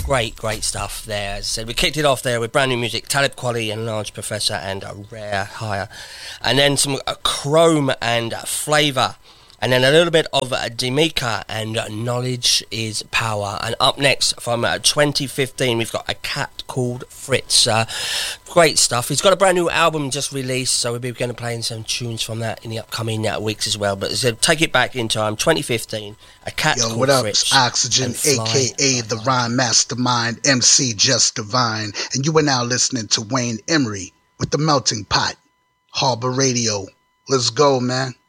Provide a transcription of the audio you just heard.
Great stuff there. As I said, we kicked it off there with brand new music, Talib Kweli and Large Professor and a Rare Hire. And then some Chrome and Flavor. And then a little bit of Demika and Knowledge is Power. And up next from 2015, we've got A Cat Called Fritz. Great stuff. He's got a brand new album just released, so we'll be going to play in some tunes from that in the upcoming weeks as well. But take it back in time, 2015, A Cat Called what up? Fritz. Oxygen, a.k.a. the Rhyme Mastermind, MC Just Divine. And you are now listening to Wayne Emery with The Melting Pot, Harbor Radio. Let's go, man.